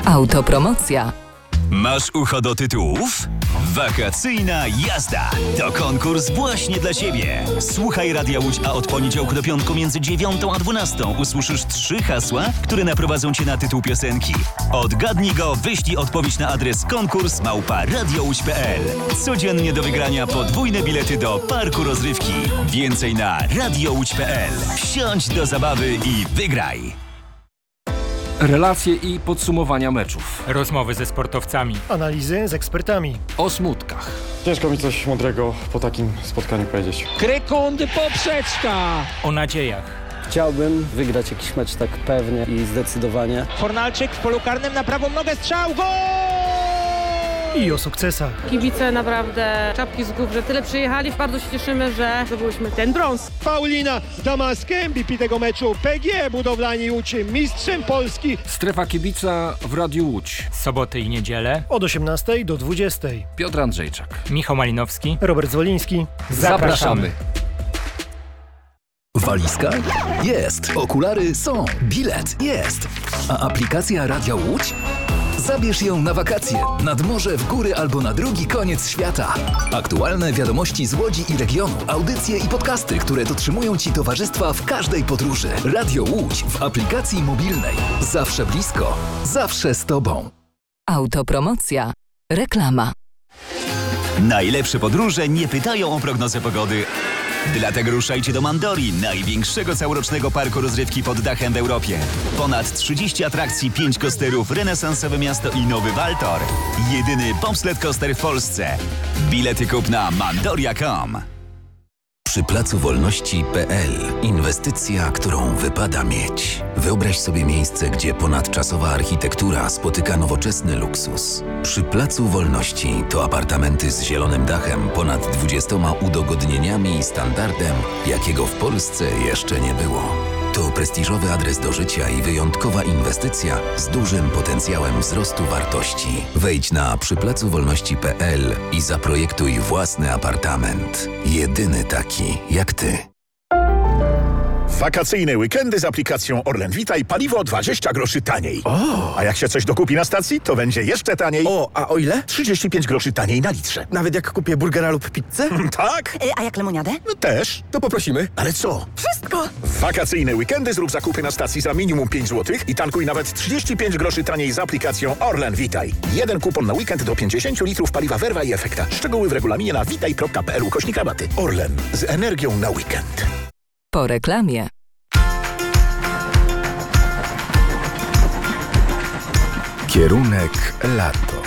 Autopromocja. Masz ucho do tytułów? Wakacyjna jazda to konkurs właśnie dla Ciebie. Słuchaj Radia Łódź, a od poniedziałku do piątku między 9 a 12 usłyszysz 3 hasła, które naprowadzą Cię na tytuł piosenki. Odgadnij go, wyślij odpowiedź na adres konkurs@radiołódź.pl. Codziennie do wygrania podwójne bilety do parku rozrywki. Więcej na radiołódź.pl. Wsiądź do zabawy i wygraj. Relacje i podsumowania meczów. Rozmowy ze sportowcami. Analizy z ekspertami. O smutkach. Ciężko mi coś mądrego po takim spotkaniu powiedzieć. Krykundy poprzeczka! O nadziejach. Chciałbym wygrać jakiś mecz tak pewnie i zdecydowanie. Fornalczyk w polu karnym na prawą nogę, strzał, gol! I o sukcesach. Kibice naprawdę czapki z głów, że tyle przyjechali. Bardzo się cieszymy, że zdobyliśmy ten brąz. Paulina Damaskiem, MVP tego meczu. PGE Budowlani Łódź, mistrzem Polski. Strefa kibica w Radiu Łódź. Soboty i niedzielę. Od 18 do 20. Piotr Andrzejczak. Michał Malinowski. Robert Zwoliński. Zapraszamy. Walizka? Jest. Okulary są. Bilet? Jest. A aplikacja Radia Łódź? Zabierz ją na wakacje, nad morze, w góry albo na drugi koniec świata. Aktualne wiadomości z Łodzi i regionu, audycje i podcasty, które dotrzymują Ci towarzystwa w każdej podróży. Radio Łódź w aplikacji mobilnej. Zawsze blisko, zawsze z Tobą. Autopromocja. Reklama. Najlepsze podróże nie pytają o prognozę pogody. Dlatego ruszajcie do Mandori, największego całorocznego parku rozrywki pod dachem w Europie. Ponad 30 atrakcji, 5 coasterów, renesansowe miasto i nowy Waltor. Jedyny bobsled coaster w Polsce. Bilety kup na mandoria.com. Przy Placu Wolności.pl inwestycja, którą wypada mieć. Wyobraź sobie miejsce, gdzie ponadczasowa architektura spotyka nowoczesny luksus. Przy Placu Wolności to apartamenty z zielonym dachem, ponad 20 udogodnieniami i standardem, jakiego w Polsce jeszcze nie było. To prestiżowy adres do życia i wyjątkowa inwestycja z dużym potencjałem wzrostu wartości. Wejdź na przyplacowolności.pl i zaprojektuj własny apartament. Jedyny taki jak Ty. Wakacyjne weekendy z aplikacją Orlen Witaj, paliwo 20 groszy taniej. A jak się coś dokupi na stacji, to będzie jeszcze taniej. A o ile? 35 groszy taniej na litrze. Nawet jak kupię burgera lub pizzę? Tak? A jak lemoniadę? No też. To poprosimy. Ale co? Wszystko! W wakacyjne weekendy zrób zakupy na stacji za minimum 5 zł i tankuj nawet 35 groszy taniej z aplikacją Orlen Witaj. Jeden kupon na weekend do 50 litrów paliwa Verva i Efekta. Szczegóły w regulaminie na witaj.pl/rabaty. Orlen. Z energią na weekend. Po reklamie. Kierunek lato.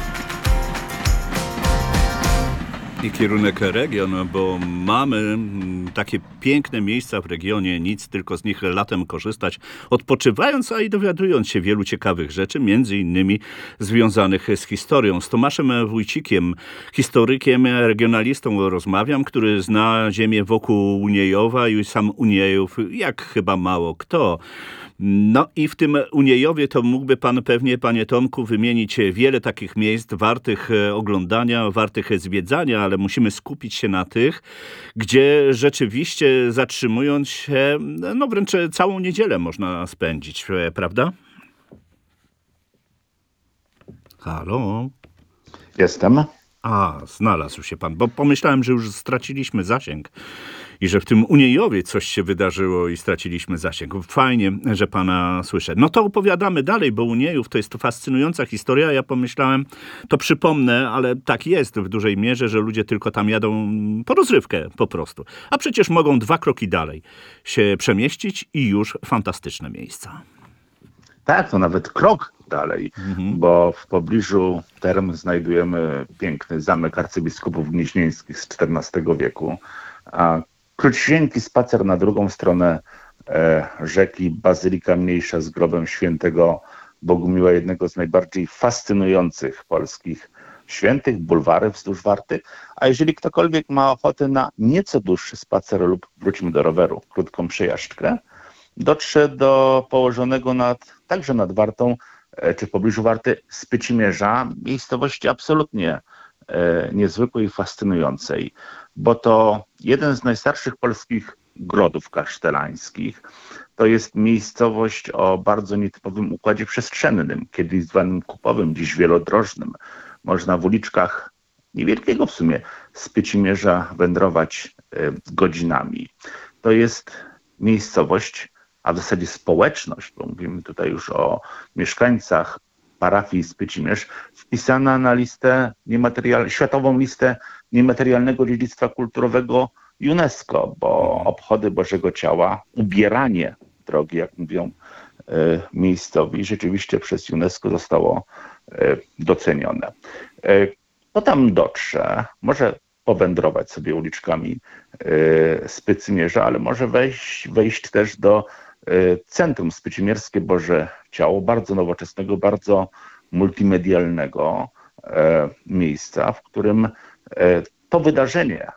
I kierunek region, bo mamy takie piękne miejsca w regionie, nic tylko z nich latem korzystać, odpoczywając, a i dowiadując się wielu ciekawych rzeczy, między innymi związanych z historią. Z Tomaszem Wójcikiem, historykiem, regionalistą rozmawiam, który zna ziemię wokół Uniejowa i sam Uniejów jak chyba mało kto. No i w tym Uniejowie to mógłby pan pewnie, panie Tomku, wymienić wiele takich miejsc wartych oglądania, wartych zwiedzania, ale musimy skupić się na tych, gdzie rzeczywiście zatrzymując się, no wręcz całą niedzielę można spędzić, prawda? Halo? Jestem. Znalazł się pan, bo pomyślałem, że już straciliśmy zasięg i że w tym Uniejowie coś się wydarzyło i straciliśmy zasięg. Fajnie, że pana słyszę. No to opowiadamy dalej, bo Uniejów to jest fascynująca historia. Ja pomyślałem, to przypomnę, ale tak jest w dużej mierze, że ludzie tylko tam jadą po rozrywkę po prostu. A przecież mogą 2 kroki dalej się przemieścić i już fantastyczne miejsca. Tak, to nawet krok dalej, bo w pobliżu Term znajdujemy piękny zamek arcybiskupów gnieźnieńskich z XIV wieku. A króciusieńki spacer na drugą stronę rzeki, bazylika mniejsza z grobem świętego Bogumiła, jednego z najbardziej fascynujących polskich świętych, bulwary wzdłuż Warty. A jeżeli ktokolwiek ma ochotę na nieco dłuższy spacer lub wrócimy do roweru, krótką przejażdżkę, dotrze do położonego także nad Wartą, czy w pobliżu Warty Spycimierza, miejscowości absolutnie niezwykłej i fascynującej, bo to jeden z najstarszych polskich Grodów Kasztelańskich. To jest miejscowość o bardzo nietypowym układzie przestrzennym, kiedyś zwanym kupowym, dziś wielodrożnym. Można w uliczkach niewielkiego w sumie Spycimierza wędrować godzinami. To jest miejscowość, a w zasadzie społeczność, bo mówimy tutaj już o mieszkańcach parafii Spycimierz, wpisana na światową listę niematerialnego dziedzictwa kulturowego UNESCO, bo obchody Bożego Ciała, ubieranie drogi, jak mówią miejscowi, rzeczywiście przez UNESCO zostało docenione. Kto tam dotrze, może powędrować sobie uliczkami Spycimierza, ale może wejść też do Centrum Spycimierskie Boże Ciało, bardzo nowoczesnego, bardzo multimedialnego miejsca, w którym to wydarzenie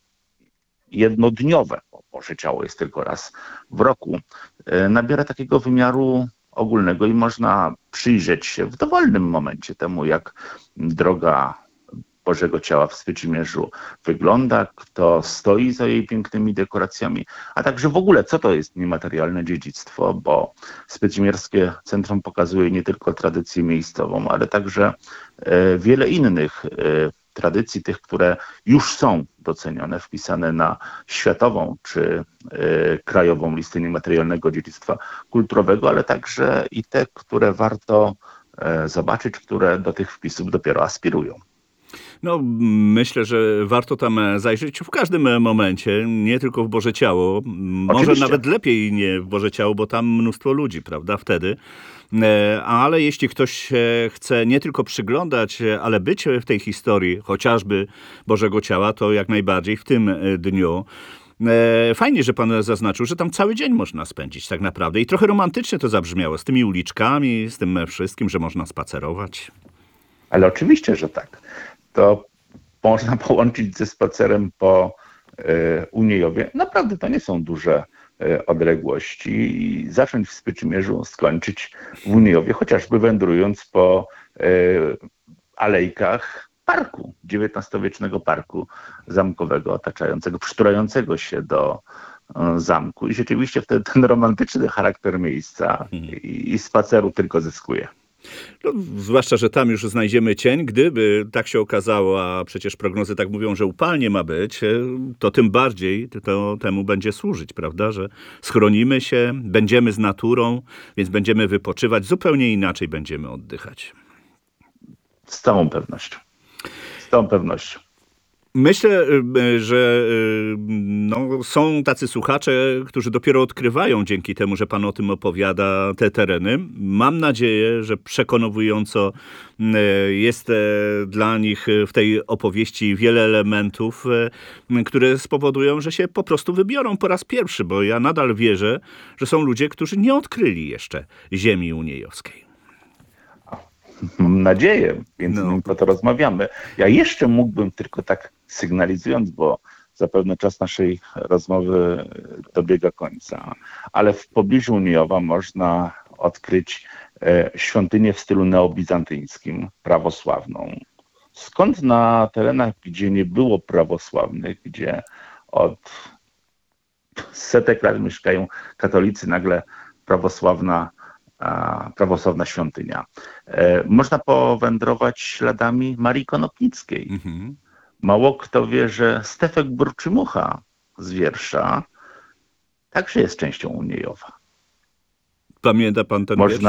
jednodniowe, bo Boże Ciało jest tylko raz w roku, nabiera takiego wymiaru ogólnego i można przyjrzeć się w dowolnym momencie temu, jak droga Bożego Ciała w Spycimierzu wygląda, kto stoi za jej pięknymi dekoracjami, a także w ogóle co to jest niematerialne dziedzictwo, bo Spycimierskie Centrum pokazuje nie tylko tradycję miejscową, ale także wiele innych tradycji, tych, które już są docenione, wpisane na światową czy krajową listę niematerialnego dziedzictwa kulturowego, ale także i te, które warto zobaczyć, które do tych wpisów dopiero aspirują. No, myślę, że warto tam zajrzeć w każdym momencie, nie tylko w Boże Ciało. Może nawet lepiej nie w Boże Ciało, bo tam mnóstwo ludzi, prawda, wtedy. Ale jeśli ktoś chce nie tylko przyglądać, ale być w tej historii, chociażby Bożego Ciała, to jak najbardziej w tym dniu. Fajnie, że pan zaznaczył, że tam cały dzień można spędzić tak naprawdę. I trochę romantycznie to zabrzmiało, z tymi uliczkami, z tym wszystkim, że można spacerować. Ale oczywiście, że tak. To można połączyć ze spacerem po Uniejowie. Naprawdę to nie są duże odległości i zacząć w Spycimierzu, skończyć w Uniejowie, chociażby wędrując po alejkach parku, XIX-wiecznego parku zamkowego, otaczającego, przytulającego się do zamku. I rzeczywiście wtedy ten romantyczny charakter miejsca i spaceru tylko zyskuje. No, zwłaszcza, że tam już znajdziemy cień. Gdyby tak się okazało, a przecież prognozy tak mówią, że upalnie ma być, to tym bardziej to temu będzie służyć, prawda? Że schronimy się, będziemy z naturą, więc będziemy wypoczywać, zupełnie inaczej będziemy oddychać. Z całą pewnością. Z całą pewnością. Myślę, że są tacy słuchacze, którzy dopiero odkrywają dzięki temu, że pan o tym opowiada, te tereny. Mam nadzieję, że przekonująco jest dla nich w tej opowieści wiele elementów, które spowodują, że się po prostu wybiorą po raz pierwszy, bo ja nadal wierzę, że są ludzie, którzy nie odkryli jeszcze ziemi uniejowskiej. Mam nadzieję, więc po to rozmawiamy. Ja jeszcze mógłbym tylko tak sygnalizując, bo zapewne czas naszej rozmowy dobiega końca, ale w pobliżu Uniejowa można odkryć świątynię w stylu neobizantyjskim, prawosławną. Skąd na terenach, gdzie nie było prawosławnych, gdzie od setek lat mieszkają katolicy, nagle prawosławna świątynia. Można powędrować śladami Marii Konopnickiej. Mało kto wie, że Stefek Burczymucha z wiersza także jest częścią Uniejowa. Pamięta pan ten wiersz?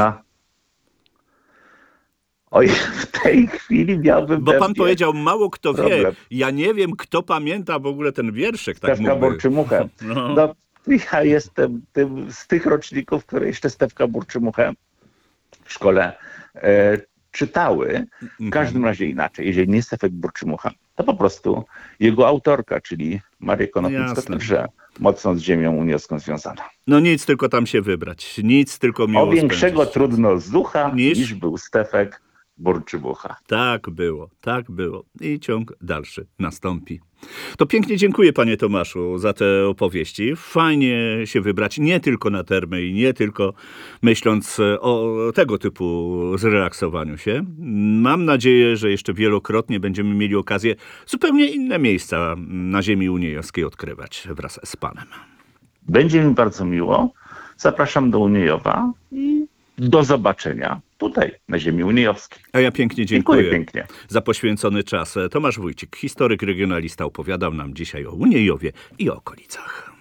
Oj, w tej chwili miałbym Bo pan powiedział, mało kto wie. Ja nie wiem, kto pamięta w ogóle ten wierszek. Stefka Burczymuchę. No, ja jestem tym z tych roczników, które jeszcze Stefka Burczymuchę w szkole czytały. W każdym razie inaczej. Jeżeli nie Stefek Burczymucha, to po prostu jego autorka, czyli Maria Konopnicka, także mocno z ziemią uniowską związana. No nic, tylko tam się wybrać. Nic, tylko miło O większego spędzić. Trudno zucha niż był Stefek Burczymucha. Tak było. I ciąg dalszy nastąpi. To pięknie dziękuję, panie Tomaszu, za te opowieści. Fajnie się wybrać nie tylko na termy i nie tylko myśląc o tego typu zrelaksowaniu się. Mam nadzieję, że jeszcze wielokrotnie będziemy mieli okazję zupełnie inne miejsca na ziemi uniejowskiej odkrywać wraz z panem. Będzie mi bardzo miło. Zapraszam do Uniejowa i do zobaczenia tutaj, na ziemi uniejowskiej. A ja pięknie dziękuję. Dziękuję pięknie za poświęcony czas. Tomasz Wójcik, historyk, regionalista, opowiadał nam dzisiaj o Uniejowie i o okolicach.